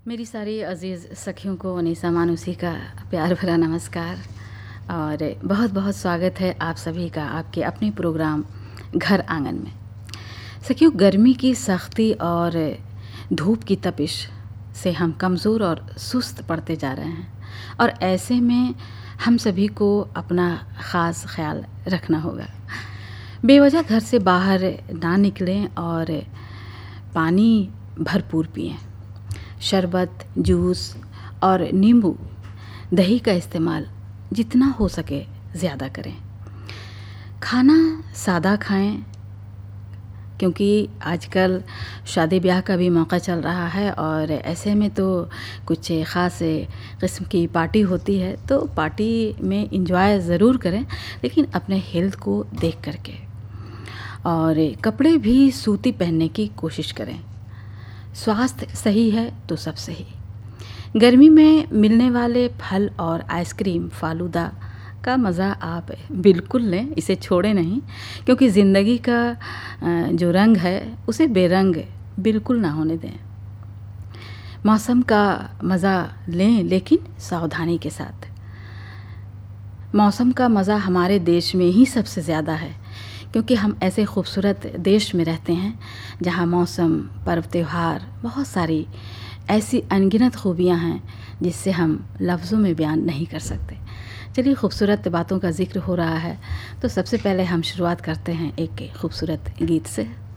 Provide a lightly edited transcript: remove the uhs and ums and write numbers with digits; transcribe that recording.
मेरी सारी अज़ीज़ सखियों को अनीसा मानुसी का प्यार भरा नमस्कार और बहुत बहुत स्वागत है आप सभी का आपके अपने प्रोग्राम घर आंगन में। सखियों, गर्मी की सख्ती और धूप की तपिश से हम कमज़ोर और सुस्त पड़ते जा रहे हैं और ऐसे में हम सभी को अपना ख़ास ख्याल रखना होगा। बेवजह घर से बाहर ना निकलें और पानी भरपूर पिएं। शरबत, जूस और नींबू, दही का इस्तेमाल जितना हो सके ज़्यादा करें। खाना सादा खाएं क्योंकि आजकल शादी ब्याह का भी मौका चल रहा है और ऐसे में तो कुछ ख़ास किस्म की पार्टी होती है, तो पार्टी में एंजॉय ज़रूर करें लेकिन अपने हेल्थ को देख करके, और कपड़े भी सूती पहनने की कोशिश करें। स्वास्थ्य सही है तो सब सही। गर्मी में मिलने वाले फल और आइसक्रीम, फालूदा का मज़ा आप बिल्कुल लें, इसे छोड़ें नहीं, क्योंकि ज़िंदगी का जो रंग है उसे बेरंग बिल्कुल ना होने दें। मौसम का मज़ा लें लेकिन सावधानी के साथ। मौसम का मज़ा हमारे देश में ही सबसे ज़्यादा है क्योंकि हम ऐसे खूबसूरत देश में रहते हैं जहाँ मौसम, पर्व, त्योहार, बहुत सारी ऐसी अनगिनत खूबियाँ हैं जिससे हम लफ्ज़ों में बयान नहीं कर सकते। चलिए, खूबसूरत बातों का ज़िक्र हो रहा है तो सबसे पहले हम शुरुआत करते हैं एक खूबसूरत गीत से।